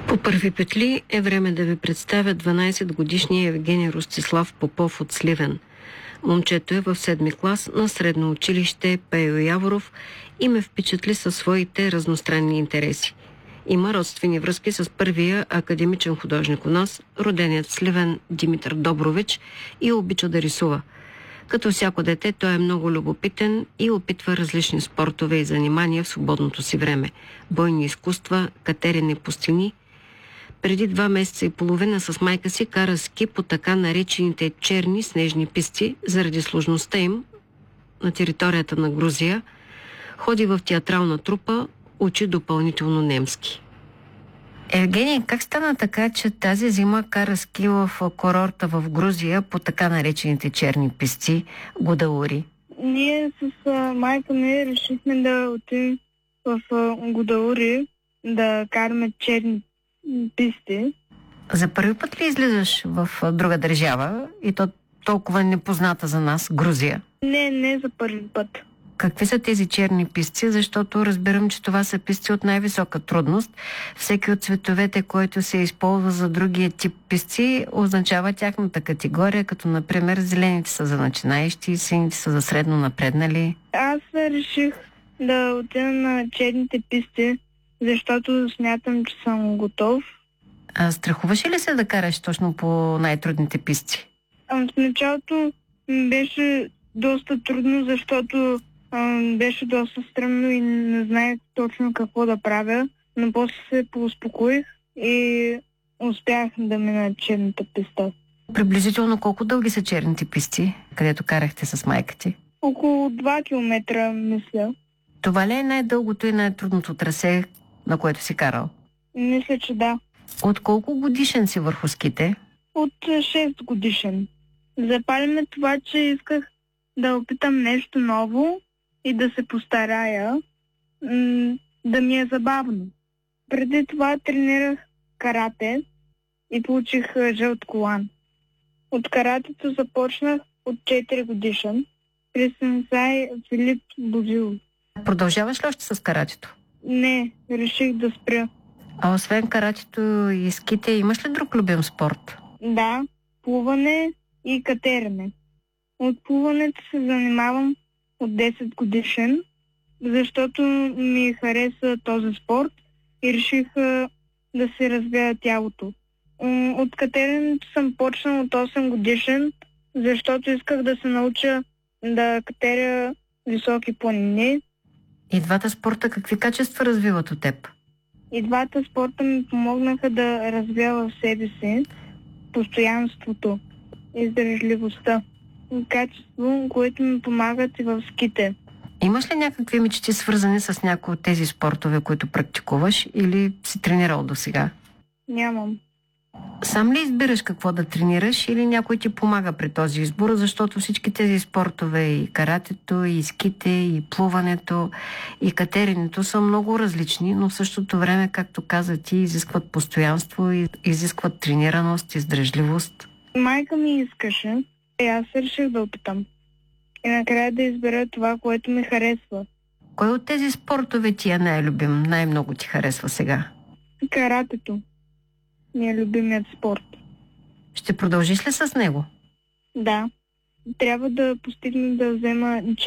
По първи петли е време да ви представя 12-годишния Евгений Ростислав Попов от Сливен. Момчето е в 7-ми клас на средно училище Пейо Яворов и ме впечатли със своите разностранни интереси. Има родствени връзки с първия академичен художник у нас, роденият в Сливен Димитър Добрович, и обича да рисува. Като всяко дете, той е много любопитен и опитва различни спортове и занимания в свободното си време. Бойни изкуства, катерене по стени. Преди 2 месеца и половина с майка си кара ски по така наречените черни снежни писти заради сложността им на територията на Грузия. Ходи в театрална трупа, учи допълнително немски. Евгений, как стана така, че тази зима кара ски в курорта в Грузия по така наречените черни писти Гудаури? Ние с майка ми решихме да отидем в Гудаури да караме черни писти. За първи път ли излизаш в друга държава и то толкова непозната за нас, Грузия? Не за първи път. Какви са тези черни писти? Защото разбирам, че това са писти от най-висока трудност. Всеки от цветовете, който се използва за другия тип писти, означава тяхната категория, като например зелените са за начинаещи, сините са за средно напреднали. Аз реших да отида на черните писти, защото смятам, че съм готов. А страхуваш ли се да караш точно по най-трудните писти? В началото беше доста трудно, защото беше доста стръмно и не знаех точно какво да правя, но после се поуспокоих и успях да мина черната писта. Приблизително колко дълги са черните писти, където карахте с майка ти? Около 2 километра, мисля. Това ли е най-дългото и най-трудното трасе, на което си карал? Мисля, че да. От колко годишен си върху ските? От 6 годишен. Запали ме това, че исках да опитам нещо ново и да се постарая, да ми е забавно. Преди това тренирах карате и получих жълт колан. От каратето започнах от 4 годишен при сенсей Филип Бозилов. Продължаваш ли още с каратето? Не, реших да спря. А освен каратето и ските, имаш ли друг любим спорт? Да, плуване и катерене. От плуването се занимавам от 10 годишен, защото ми хареса този спорт и реших да се развия тялото. От катеренето съм почнал от 8 годишен, защото исках да се науча да катеря високи планини. И двата спорта какви качества развиват от теб? И двата спорта ми помогнаха да развия в себе си постоянството, издържливостта. Качество, които ми помагат и в ските. Имаш ли някакви мечти, свързани с някои от тези спортове, които практикуваш, или си тренирал досега? Нямам. Сам ли избираш какво да тренираш или някой ти помага при този избор, защото всички тези спортове, и каратето, и ските, и плуването, и катеренето са много различни, но в същото време, както каза ти, изискват постоянство, изискват тренираност, издръжливост? Майка ми искаше и аз реших да опитам. И накрая да избера това, което ми харесва. Кой от тези спортове ти е най-любим, най-много ти харесва сега? Каратето ми е любимият спорт. Ще продължиш ли с него? Да. Трябва да постигна да взема